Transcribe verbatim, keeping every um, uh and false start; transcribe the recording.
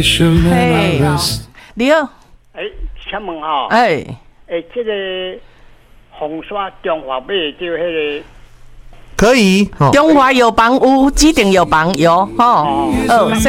嘿，你好， 哎，请问哈， 哎， 哎，这个红刷中华买就迄个。 可以， 中华药房有指定药房有吼，哦，